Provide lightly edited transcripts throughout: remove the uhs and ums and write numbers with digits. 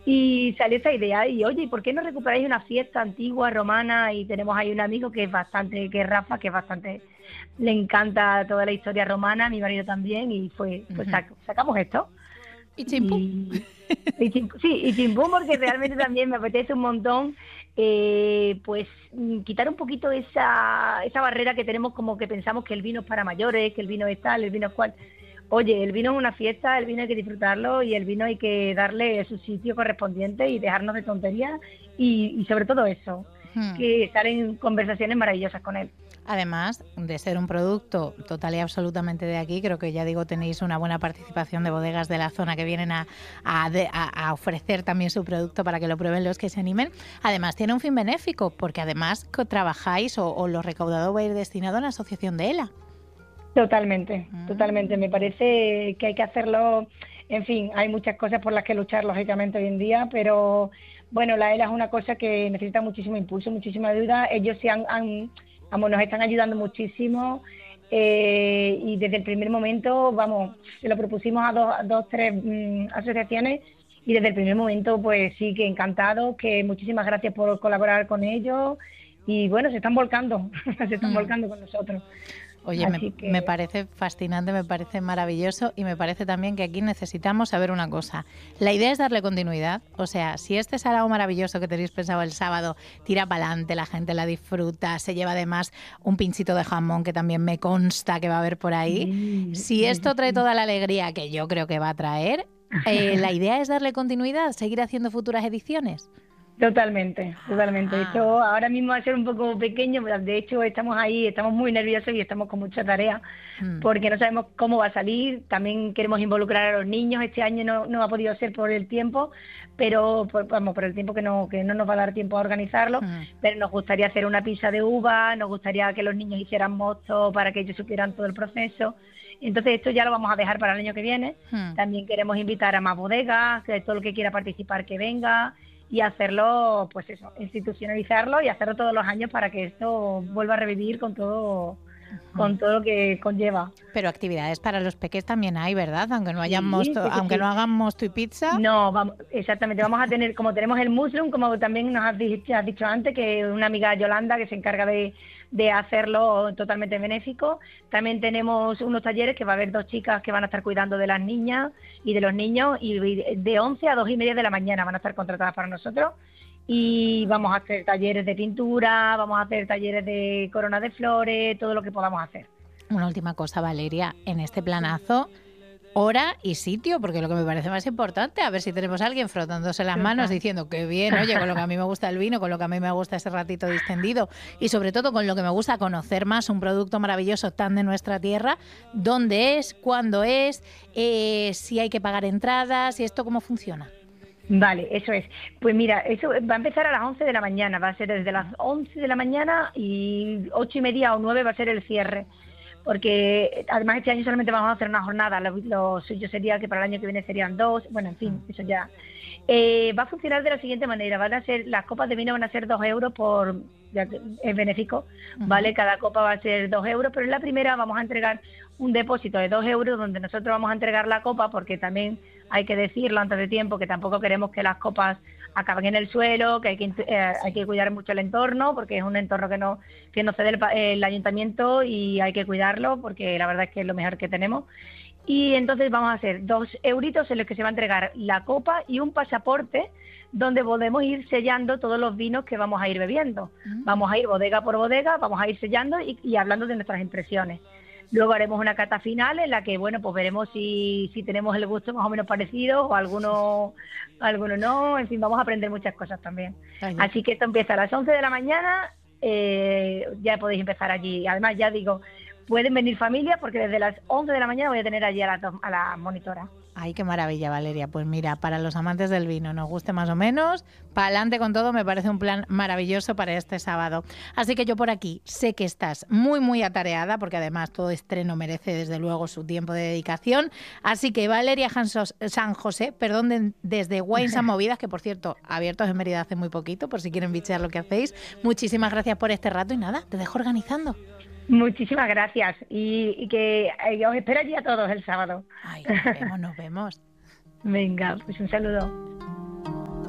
Y salió esta idea, y oye, ¿por qué no recuperáis una fiesta antigua, romana? Y tenemos ahí un amigo que es Rafa, que es bastante, le encanta toda la historia romana, a mi marido también, y pues sacamos esto. Y chimpú. Sí, y chimpú, porque realmente también me apetece un montón, pues quitar un poquito esa barrera que tenemos, como que pensamos que el vino es para mayores, que el vino es tal, el vino es cual. Oye, el vino es una fiesta, el vino hay que disfrutarlo y el vino hay que darle su sitio correspondiente y dejarnos de tonterías y sobre todo eso, que estar en conversaciones maravillosas con él. Además de ser un producto total y absolutamente de aquí, creo que ya digo, tenéis una buena participación de bodegas de la zona que vienen a ofrecer también su producto para que lo prueben los que se animen. Además tiene un fin benéfico, porque además trabajáis o lo recaudado va a ir destinado a la asociación de ELA. Totalmente. Me parece que hay que hacerlo. En fin, hay muchas cosas por las que luchar, lógicamente, hoy en día, pero bueno, la ELA es una cosa que necesita muchísimo impulso, muchísima ayuda. Ellos nos están ayudando muchísimo, y desde el primer momento, vamos, se lo propusimos a dos, tres asociaciones, y desde el primer momento, pues sí, que encantado, que muchísimas gracias por colaborar con ellos, y bueno, se están volcando, volcando con nosotros. Oye, me parece fascinante, me parece maravilloso y me parece también que aquí necesitamos saber una cosa. La idea es darle continuidad, o sea, si este sarao maravilloso que tenéis pensado el sábado tira para adelante, la gente la disfruta, se lleva además un pinchito de jamón que también me consta que va a haber por ahí. Si esto trae toda la alegría que yo creo que va a traer, la idea es darle continuidad, seguir haciendo futuras ediciones. Totalmente. Esto ahora mismo va a ser un poco pequeño, pero de hecho estamos ahí, estamos muy nerviosos y estamos con mucha tarea, porque no sabemos cómo va a salir. También queremos involucrar a los niños. Este año no ha podido ser por el tiempo, pero por el tiempo que no nos va a dar tiempo a organizarlo, pero nos gustaría hacer una pizza de uva, nos gustaría que los niños hicieran mosto para que ellos supieran todo el proceso. Entonces esto ya lo vamos a dejar para el año que viene. También queremos invitar a más bodegas, que todo el que quiera participar que venga, y hacerlo, pues eso, institucionalizarlo y hacerlo todos los años para que esto vuelva a revivir con todo lo que conlleva. Pero actividades para los peques también hay, ¿verdad? Aunque no hayan aunque no hagan mosto y pizza. No, exactamente, vamos a tener, como tenemos el mushroom, como también nos has dicho antes, que una amiga Yolanda que se encarga de hacerlo totalmente benéfico. También tenemos unos talleres que va a haber 2 chicas que van a estar cuidando de las niñas y de los niños, y de 11 a 2:30 de la mañana van a estar contratadas para nosotros. Y vamos a hacer talleres de pintura, vamos a hacer talleres de corona de flores, todo lo que podamos hacer. Una última cosa, Valeria, en este planazo, hora y sitio, porque lo que me parece más importante, a ver si tenemos a alguien frotándose las manos diciendo que bien, oye, con lo que a mí me gusta el vino, con lo que a mí me gusta ese ratito distendido y sobre todo con lo que me gusta conocer más un producto maravilloso tan de nuestra tierra. ¿Dónde es? ¿Cuándo es? Si hay que pagar entradas y esto cómo funciona. Vale, eso es. Pues mira, eso va a empezar a las 11 de la mañana, va a ser desde las 11 de la mañana y 8:30 o 9 va a ser el cierre. Porque además este año solamente vamos a hacer una jornada, lo suyo sería que para el año que viene serían 2, bueno, en fin, eso ya. Va a funcionar de la siguiente manera, las copas de vino van a ser 2 euros es benéfico, ¿vale? Cada copa va a ser 2 euros, pero en la primera vamos a entregar un depósito de 2 euros donde nosotros vamos a entregar la copa, porque también hay que decirlo antes de tiempo, que tampoco queremos que las copas acaben en el suelo, que hay que cuidar mucho el entorno, porque es un entorno que nos cede el ayuntamiento y hay que cuidarlo, porque la verdad es que es lo mejor que tenemos. Y entonces vamos a hacer 2 euritos en los que se va a entregar la copa y un pasaporte donde podemos ir sellando todos los vinos que vamos a ir bebiendo. Vamos a ir bodega por bodega, vamos a ir sellando y hablando de nuestras impresiones. Luego haremos una cata final en la que, bueno, pues veremos si tenemos el gusto más o menos parecido o alguno no. En fin, vamos a aprender muchas cosas también. Así que esto empieza a las 11 de la mañana, ya podéis empezar allí. Además, ya digo, pueden venir familias porque desde las 11 de la mañana voy a tener allí a la monitora. Ay, qué maravilla, Valeria. Pues mira, para los amantes del vino, nos guste más o menos, para adelante con todo, me parece un plan maravilloso para este sábado. Así que yo por aquí sé que estás muy, muy atareada, porque además todo estreno merece desde luego su tiempo de dedicación. Así que Valeria San José, desde Wines and Movidas, que por cierto, abiertos en Mérida hace muy poquito, por si quieren bichear lo que hacéis. Muchísimas gracias por este rato y nada, te dejo organizando. Muchísimas gracias y que os espero allí a todos el sábado. Ay, nos vemos. Venga, pues un saludo.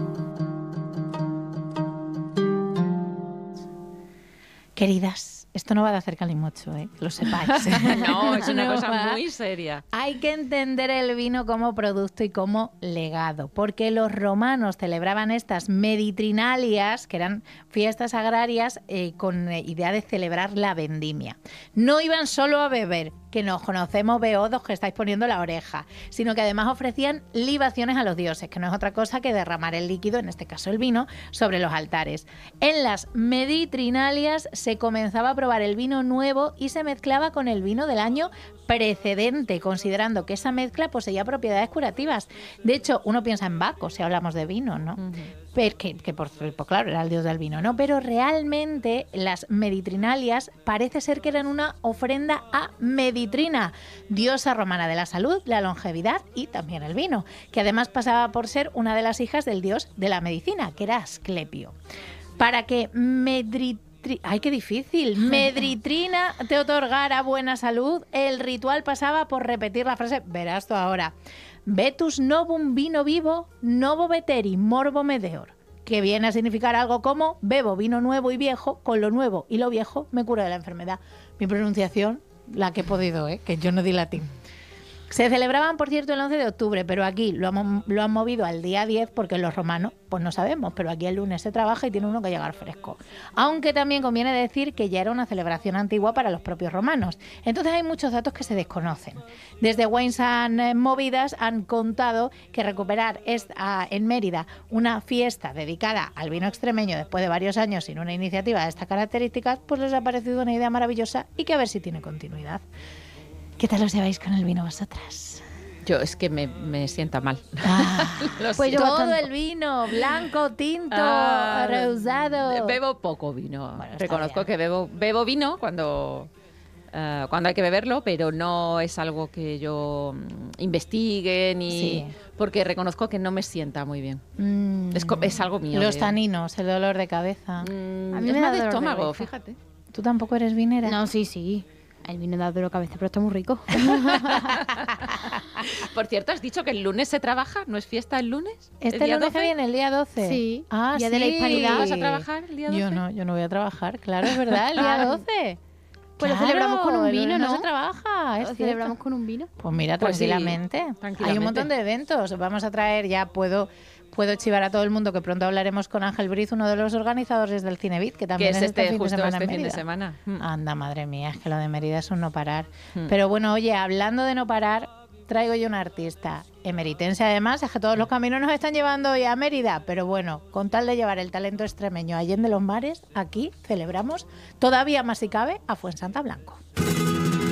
Queridas, esto no va de hacer calimocho, que lo sepáis. No, es una No cosa va. muy seria. Hay que entender el vino como producto y como legado, porque los romanos celebraban estas meditrinalias, que eran fiestas agrarias con idea de celebrar la vendimia. No iban solo a beber, que nos conocemos beodos que estáis poniendo la oreja, sino que además ofrecían libaciones a los dioses, que no es otra cosa que derramar el líquido, en este caso el vino, sobre los altares. En las meditrinalias se comenzaba a probar el vino nuevo y se mezclaba con el vino del año precedente, considerando que esa mezcla poseía propiedades curativas. De hecho, uno piensa en Baco si hablamos de vino, ¿no? Pero que pues claro, era el dios del vino, ¿no? Pero realmente las meditrinalias parece ser que eran una ofrenda a Meditrina, diosa romana de la salud, la longevidad y también el vino, que además pasaba por ser una de las hijas del dios de la medicina, que era Asclepio. Para que ¡ay, qué difícil! Meditrina te otorgara buena salud, el ritual pasaba por repetir la frase, verás tú ahora, Vetus novum vino vivo, novo veteri morbo medeor, que viene a significar algo como bebo vino nuevo y viejo, con lo nuevo y lo viejo me cura de la enfermedad. Mi pronunciación, la que he podido, que yo no di latín. Se celebraban, por cierto, el 11 de octubre, pero aquí lo han movido al día 10 porque los romanos, pues no sabemos, pero aquí el lunes se trabaja y tiene uno que llegar fresco. Aunque también conviene decir que ya era una celebración antigua para los propios romanos. Entonces hay muchos datos que se desconocen. Desde Wines and Movidas han contado que recuperar en Mérida una fiesta dedicada al vino extremeño después de varios años sin una iniciativa de estas características, pues les ha parecido una idea maravillosa y que a ver si tiene continuidad. ¿Qué tal os lleváis con el vino vosotras? Yo es que me sienta mal. Pues todo el vino, blanco, tinto, rehusado. Bebo poco vino. Bueno, reconozco que bebo vino cuando hay que beberlo, pero no es algo que yo investigue ni porque reconozco que no me sienta muy bien. Es algo mío. Los taninos, el dolor de cabeza. A mí es me más da de dolor de estómago, cabeza. fíjate. ¿Tú tampoco eres vinera? No, sí. El vino da dolor de cabeza, pero está muy rico. Por cierto, has dicho que el lunes se trabaja, ¿no es fiesta el lunes? Este día lunes que 12? viene, el día 12. Sí, Ah, Día sí. de la Hispanidad. ¿Vas a trabajar el día 12? Yo no voy a trabajar, claro, es verdad, el día 12. Pues lo celebramos con un el vino, lunes ¿no? se trabaja, es Lo celebramos cierto. con un vino. Pues mira, Pues sí, tranquilamente. Hay un montón de eventos. Vamos a traer, ya puedo chivar a todo el mundo que pronto hablaremos con Ángel Briz, uno de los organizadores del Cinebit, que también Que es es este fin de justo semana este en fin de Mérida. semana. Anda, madre mía, es que lo de Mérida es un no parar. Pero bueno, oye, hablando de no parar, traigo yo una artista emeritense, además, es que todos los caminos nos están llevando hoy a Mérida, pero bueno, con tal de llevar el talento extremeño allende los mares, aquí celebramos, todavía más si cabe, a Fuensanta Blanco.